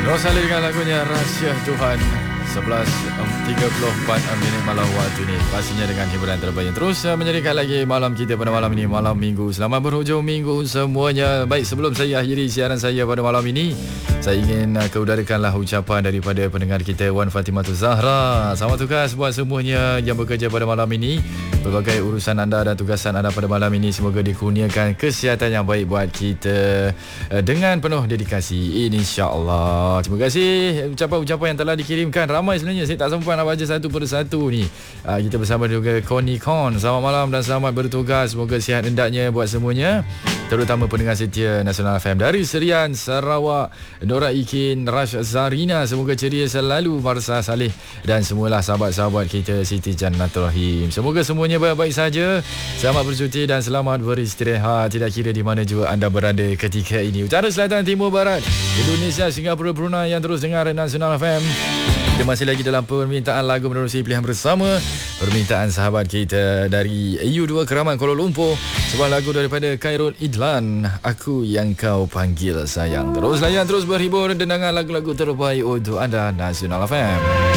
Rosalie dengan lagunya Rahsia Tuhan. 11.34 minit malam waktu ni. Pastinya dengan hiburan terbaik terus menyerikan lagi malam kita pada malam ini, malam minggu. Selamat berhujung minggu semuanya. Baik, sebelum saya akhiri siaran saya pada malam ini, saya ingin keudarakanlah ucapan daripada pendengar kita Wan Fatimatul Zahra. Selamat tugas buat semuanya yang bekerja pada malam ini. Berbagai urusan anda dan tugasan anda pada malam ini, semoga dikurniakan kesihatan yang baik buat kita dengan penuh dedikasi, insya-Allah. Terima kasih ucapan-ucapan yang telah dikirimkan. Ramai sebenarnya, saya tak sempat nak baca satu persatu ni. Kita bersama juga Connie Con. Selamat malam dan selamat bertugas. Semoga sihat hendaknya buat semuanya, terutama pendengar setia Nasional FM dari Serian, Sarawak, Nora Ikin, Rash Zarina. Semoga ceria selalu, Marsa Saleh dan semualah sahabat-sahabat kita Siti Jannatul Rahim. Semoga semuanya baik-baik saja. Selamat bercuti dan selamat beristirahat, tidak kira di mana juga anda berada ketika ini. Utara, selatan, timur, barat, Indonesia, Singapura, Brunei yang terus dengar Nasional FM. Kita masih lagi dalam permintaan lagu menerusi pilihan bersama. Permintaan sahabat kita dari EU2 Keramat Kuala Lumpur. Sebuah lagu daripada Khairul Idlan, Aku Yang Kau Panggil Sayang. Terus layan, terus berhibur dengan lagu-lagu terbaik untuk anda, Nasional FM.